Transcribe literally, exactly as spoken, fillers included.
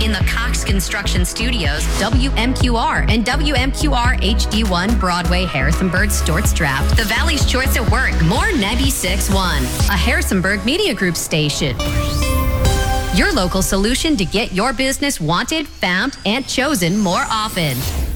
in the Cox Construction Studios, W M Q R, and W M Q R H D one Broadway, Harrisonburg, Storts Draft. The Valley's Choice at Work, more ninety-six point one. A Harrisonburg Media Group station. Your local solution to get your business wanted, found, and chosen more often.